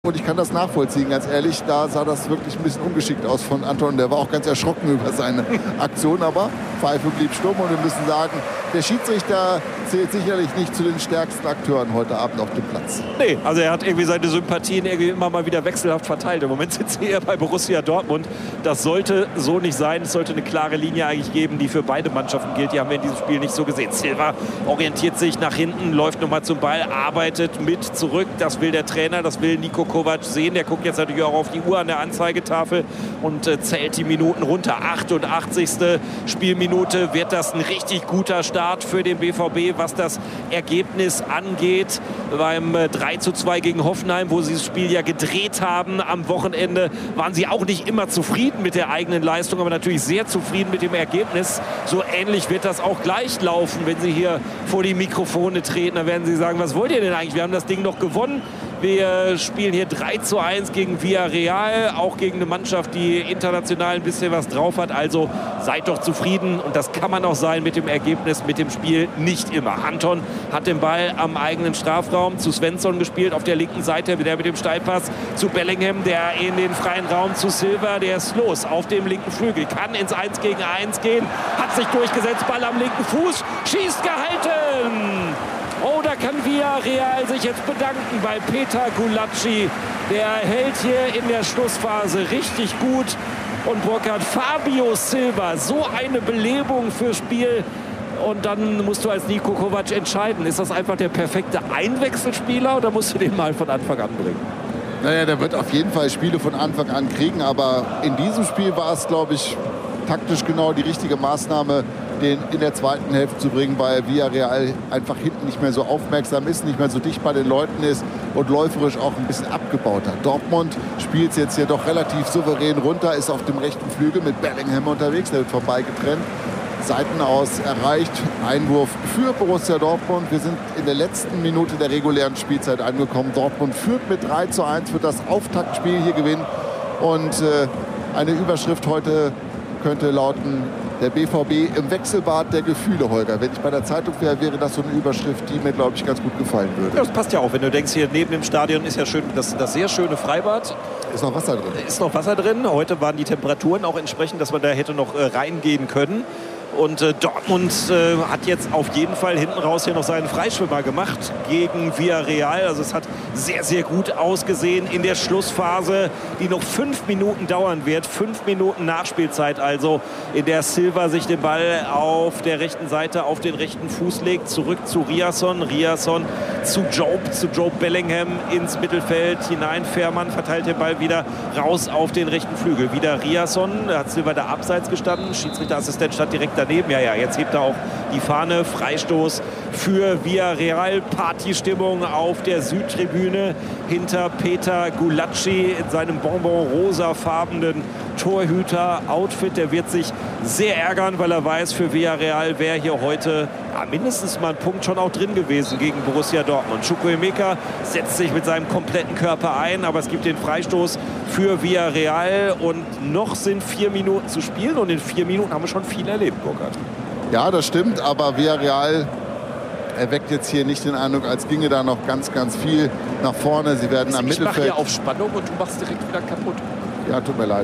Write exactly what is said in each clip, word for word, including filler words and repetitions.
Und ich kann das nachvollziehen, ganz ehrlich. Da sah das wirklich ein bisschen ungeschickt aus von Anton. Der war auch ganz erschrocken über seine Aktion. Aber Pfeife blieb stumm und wir müssen sagen, der Schiedsrichter zählt sicherlich nicht zu den stärksten Akteuren heute Abend auf dem Platz. Nee, also er hat irgendwie seine Sympathien irgendwie immer mal wieder wechselhaft verteilt. Im Moment sitzt er bei Borussia Dortmund. Das sollte so nicht sein. Es sollte eine klare Linie eigentlich geben, die für beide Mannschaften gilt. Die haben wir in diesem Spiel nicht so gesehen. Silva orientiert sich nach hinten, läuft nochmal zum Ball, arbeitet mit zurück. Das will der Trainer, das will Niko Kovac sehen. Der guckt jetzt natürlich auch auf die Uhr an der Anzeigetafel und äh, zählt die Minuten runter. achtundachtzigste Spielminute wird das ein richtig guter Start für den B V B, was das Ergebnis angeht. Beim äh, drei zu zwei gegen Hoffenheim, wo sie das Spiel ja gedreht haben am Wochenende, waren sie auch nicht immer zufrieden mit der eigenen Leistung, aber natürlich sehr zufrieden mit dem Ergebnis. So ähnlich wird das auch gleich laufen, wenn sie hier vor die Mikrofone treten. Da werden sie sagen, was wollt ihr denn eigentlich? Wir haben das Ding noch gewonnen. Wir spielen hier drei zu eins gegen Villarreal, auch gegen eine Mannschaft, die international ein bisschen was drauf hat. Also seid doch zufrieden und das kann man auch sein mit dem Ergebnis, mit dem Spiel nicht immer. Anton hat den Ball am eigenen Strafraum zu Svensson gespielt, auf der linken Seite, der mit dem Steilpass zu Bellingham, der in den freien Raum zu Silva, der ist los auf dem linken Flügel, kann ins eins gegen eins gehen, hat sich durchgesetzt, Ball am linken Fuß, schießt gehalten! Oh, da kann Villarreal sich jetzt bedanken bei Peter Gulacsi. Der hält hier in der Schlussphase richtig gut. Und Burkhard, Fabio Silva, so eine Belebung fürs Spiel. Und dann musst du als Niko Kovac entscheiden, ist das einfach der perfekte Einwechselspieler oder musst du den mal von Anfang an bringen? Naja, der wird auf jeden Fall Spiele von Anfang an kriegen. Aber in diesem Spiel war es, glaube ich, taktisch genau die richtige Maßnahme, den in der zweiten Hälfte zu bringen, weil Villarreal einfach hinten nicht mehr so aufmerksam ist, nicht mehr so dicht bei den Leuten ist und läuferisch auch ein bisschen abgebaut hat. Dortmund spielt jetzt hier doch relativ souverän runter, ist auf dem rechten Flügel mit Bellingham unterwegs, der wird vorbeigetrennt. Seiten aus erreicht, Einwurf für Borussia Dortmund. Wir sind in der letzten Minute der regulären Spielzeit angekommen. Dortmund führt mit drei zu eins, wird das Auftaktspiel hier gewinnen. Und äh, eine Überschrift heute könnte lauten: der B V B im Wechselbad der Gefühle, Holger. Wenn ich bei der Zeitung wäre, wäre das so eine Überschrift, die mir, glaube ich, ganz gut gefallen würde. Ja, das passt ja auch, wenn du denkst, hier neben dem Stadion ist ja schön das, das sehr schöne Freibad. Ist noch Wasser drin. Ist noch Wasser drin. Heute waren die Temperaturen auch entsprechend, dass man da hätte noch äh, reingehen können. Und äh, Dortmund äh, hat jetzt auf jeden Fall hinten raus hier noch seinen Freischwimmer gemacht gegen Villarreal. Also es hat sehr, sehr gut ausgesehen in der Schlussphase, die noch fünf Minuten dauern wird. Fünf Minuten Nachspielzeit also, in der Silva sich den Ball auf der rechten Seite auf den rechten Fuß legt. Zurück zu Riasson. Riasson zu Job, zu Job Bellingham ins Mittelfeld hinein. Fährmann verteilt den Ball wieder raus auf den rechten Flügel. Wieder Riasson, da hat Silva da abseits gestanden. Schiedsrichterassistent stand direkt daneben. Ja, ja, jetzt hebt er auch die Fahne. Freistoß für Villarreal. Partystimmung auf der Südtribüne hinter Peter Gulacsi in seinem bonbon-rosafarbenen Torhüter-Outfit. Der wird sich sehr ärgern, weil er weiß, für Villarreal wäre hier heute ja, mindestens mal ein Punkt schon auch drin gewesen gegen Borussia Dortmund. Chukwuemeka setzt sich mit seinem kompletten Körper ein, aber es gibt den Freistoß für Villarreal und noch sind vier Minuten zu spielen und in vier Minuten haben wir schon viel erlebt, Burkhard. Ja, das stimmt, aber Villarreal erweckt jetzt hier nicht den Eindruck, als ginge da noch ganz, ganz viel nach vorne. Sie werden am ich Mittelfeld... Ich mache hier auf Spannung und du machst direkt wieder kaputt. Ja, tut mir leid.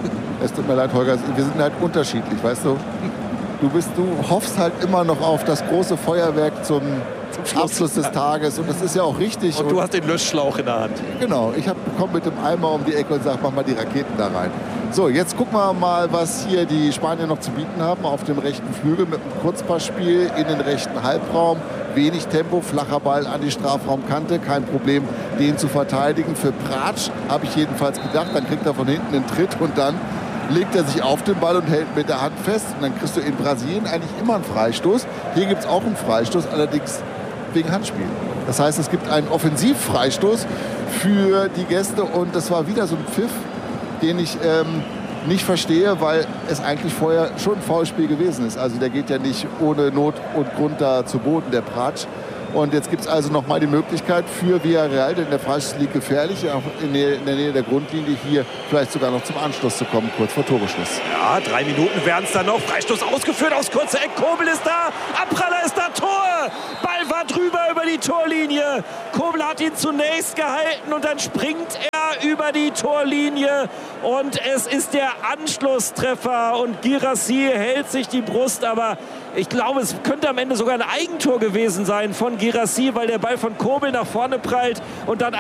Es tut mir leid, Holger. Wir sind halt unterschiedlich, weißt du? Du, bist, du hoffst halt immer noch auf das große Feuerwerk zum, zum Abschluss des Tages. Und das ist ja auch richtig. Und du und hast den Löschschlauch in der Hand. Genau. Ich komme mit dem Eimer um die Ecke und sage, mach mal die Raketen da rein. So, jetzt gucken wir mal, was hier die Spanier noch zu bieten haben. Auf dem rechten Flügel mit einem Kurzpassspiel in den rechten Halbraum. Wenig Tempo, flacher Ball an die Strafraumkante. Kein Problem, den zu verteidigen. Für Pratsch habe ich jedenfalls gedacht. Dann kriegt er von hinten einen Tritt und dann legt er sich auf den Ball und hält mit der Hand fest. Und dann kriegst du in Brasilien eigentlich immer einen Freistoß. Hier gibt es auch einen Freistoß, allerdings wegen Handspiel. Das heißt, es gibt einen Offensivfreistoß für die Gäste. Und das war wieder so ein Pfiff, den ich ähm, nicht verstehe, weil es eigentlich vorher schon ein Foulspiel gewesen ist. Also der geht ja nicht ohne Not und Grund da zu Boden, der Pratsch. Und jetzt gibt es also noch mal die Möglichkeit für Villarreal, denn der Freistoß liegt gefährlich, auch in der, in der Nähe der Grundlinie, hier vielleicht sogar noch zum Anschluss zu kommen, kurz vor Toreschluss. Ja, drei Minuten wären es dann noch. Freistoß ausgeführt aus kurzer Eck. Kobel ist da. Abpraller ist da. Tor. Ball war drüber über die Torlinie. Kobel hat ihn zunächst gehalten und dann springt er über die Torlinie. Und es ist der Anschlusstreffer. Und Guirassy hält sich die Brust. Aber ich glaube, es könnte am Ende sogar ein Eigentor gewesen sein von Guirassy, weil der Ball von Kobel nach vorne prallt und dann